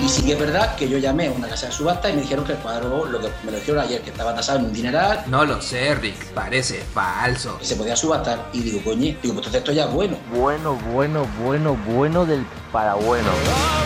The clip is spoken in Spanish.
Y sí que es verdad que yo llamé a una casa de subasta y me dijeron que el cuadro, me lo dijeron ayer, que estaba tasado en un dineral, No lo sé, Rick, parece falso. que se podía subastar. Y digo, coño, digo, pues entonces esto ya es bueno. Bueno del parabueno.